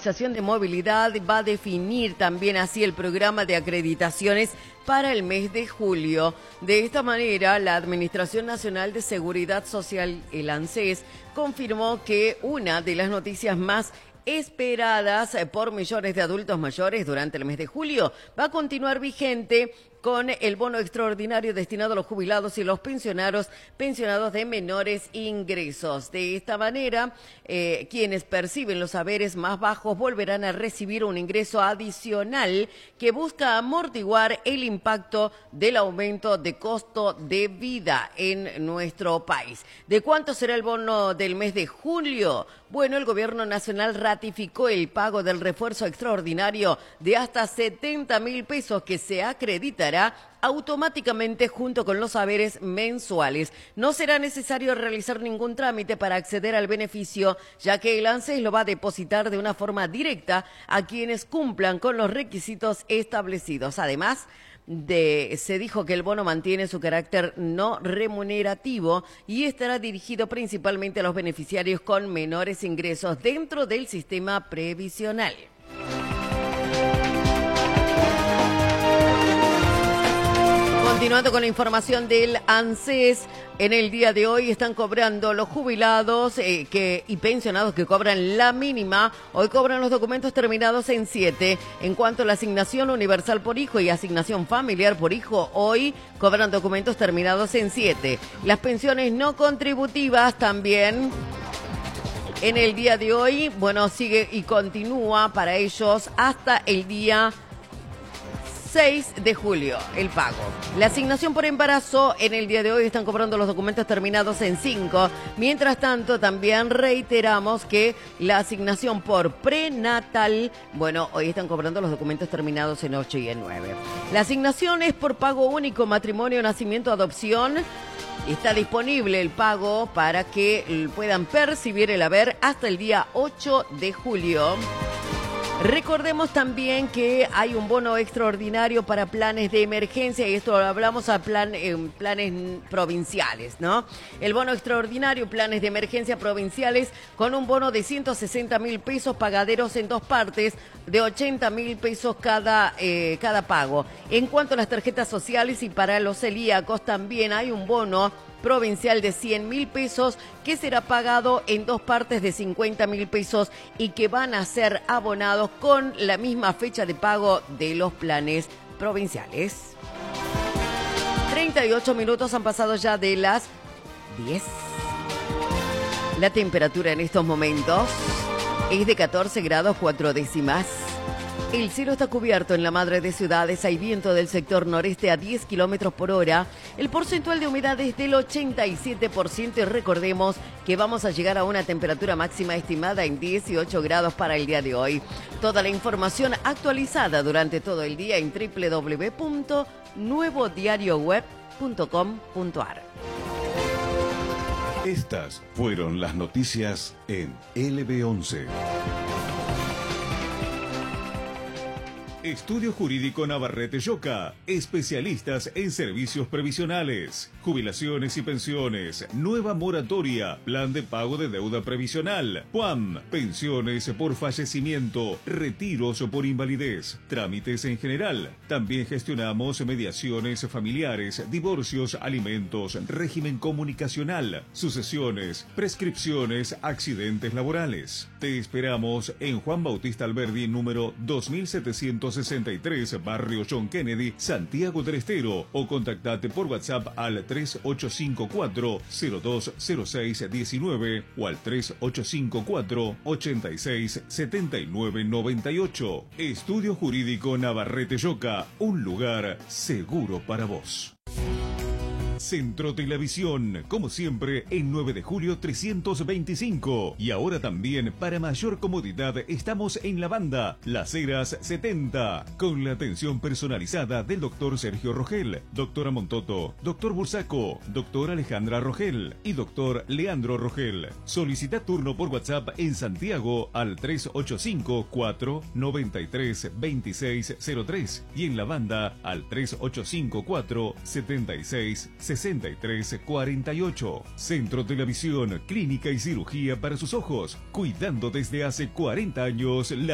Organización de Movilidad va a definir también así el programa de acreditaciones para el mes de julio. De esta manera, la Administración Nacional de Seguridad Social, el ANSES, confirmó que una de las noticias más esperadas por millones de adultos mayores durante el mes de julio va a continuar vigente con el bono extraordinario destinado a los jubilados y los pensionados de menores ingresos. De esta manera, quienes perciben los haberes más bajos volverán a recibir un ingreso adicional que busca amortiguar el impacto del aumento de costo de vida en nuestro país. ¿De cuánto será el bono del mes de julio? Bueno, el Gobierno Nacional ratificó el pago del refuerzo extraordinario de hasta 70.000 pesos que se acreditará automáticamente junto con los haberes mensuales. No será necesario realizar ningún trámite para acceder al beneficio, ya que el ANSES lo va a depositar de una forma directa a quienes cumplan con los requisitos establecidos. Además, se dijo que el bono mantiene su carácter no remunerativo y estará dirigido principalmente a los beneficiarios con menores ingresos dentro del sistema previsional. Continuando con la información del ANSES, en el día de hoy están cobrando los jubilados y pensionados que cobran la mínima. Hoy cobran los documentos terminados en 7. En cuanto a la asignación universal por hijo y asignación familiar por hijo, hoy cobran documentos terminados en 7. Las pensiones no contributivas también en el día de hoy, bueno, sigue y continúa para ellos hasta el día 6 de julio, el pago. La asignación por embarazo en el día de hoy están cobrando los documentos terminados en 5. Mientras tanto, también reiteramos que la asignación por prenatal, bueno, hoy están cobrando los documentos terminados en 8 y en 9. La asignación es por pago único, matrimonio, nacimiento, adopción. Está disponible el pago para que puedan percibir el haber hasta el día 8 de julio. Recordemos también que hay un bono extraordinario para planes de emergencia y esto lo hablamos a planes provinciales, ¿no? El bono extraordinario, planes de emergencia provinciales con un bono de 160.000 pesos pagaderos en 2 partes de 80.000 pesos cada pago. En cuanto a las tarjetas sociales y para los celíacos también hay un bono provincial de 100.000 pesos que será pagado en 2 partes de 50.000 pesos y que van a ser abonados con la misma fecha de pago de los planes provinciales. 38 minutos han pasado ya de las 10. La temperatura en estos momentos es de 14 grados 4 décimas. El cielo está cubierto en la madre de ciudades, hay viento del sector noreste a 10 kilómetros por hora. El porcentual de humedad es del 87% y recordemos que vamos a llegar a una temperatura máxima estimada en 18 grados para el día de hoy. Toda la información actualizada durante todo el día en www.nuevodarioweb.com.ar. Estas fueron las noticias en LB11. Estudio Jurídico Navarrete Lloca, especialistas en servicios previsionales, jubilaciones y pensiones, nueva moratoria, plan de pago de deuda previsional, PUAM, pensiones por fallecimiento, retiros por invalidez, trámites en general. También gestionamos mediaciones familiares, divorcios, alimentos, régimen comunicacional, sucesiones, prescripciones, accidentes laborales. Te esperamos en Juan Bautista Alberdi, número 2763, Barrio John Kennedy, Santiago del Estero, o contactate por WhatsApp al 3854-020619 o al 3854-867998. Estudio Jurídico Navarrete Lloca, un lugar seguro para vos. Centro Televisión, como siempre, en 9 de julio 325. Y ahora también, para mayor comodidad, estamos en la banda Las Heras 70, con la atención personalizada del doctor Sergio Rogel, doctora Montoto, doctor Bursaco, doctora Alejandra Rogel y doctor Leandro Rogel. Solicita turno por WhatsApp en Santiago al 385-493-2603 y en la banda al 385-476-6348. Centro Televisión, clínica y cirugía para sus ojos, cuidando desde hace 40 años la